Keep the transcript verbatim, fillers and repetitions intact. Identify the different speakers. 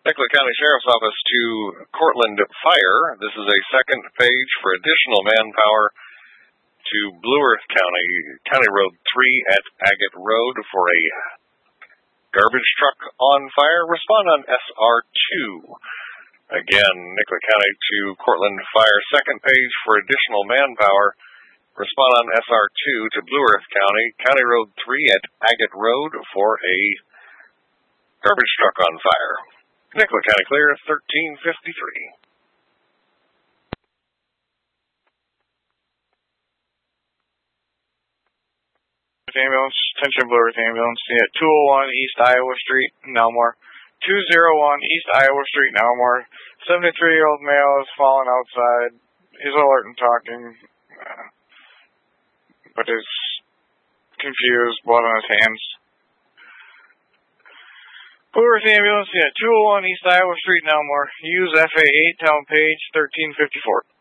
Speaker 1: Nicolet County Sheriff's Office to Cortland Fire. This is a second page for additional manpower to Blue Earth County, County Road three at Agate Road for a garbage truck on fire. Respond on S R two. Again, Nicolet County to Cortland Fire, second page for additional manpower. Respond on S R two to Blue Earth County, County Road three at Agate Road for a garbage truck on fire. Nicolet County clear, thirteen fifty-three.
Speaker 2: Ambulance, attention Blue Earth Ambulance, at two oh one East Iowa Street, Nelmore. two oh one East Iowa Street, Nelmore. seventy-three-year-old male has fallen outside. He's alert and talking, uh, but is confused, blood on his hands. Blue Earth Ambulance, yeah, two oh one East Iowa Street, Nelmore. Use F A eight, town page thirteen fifty-four.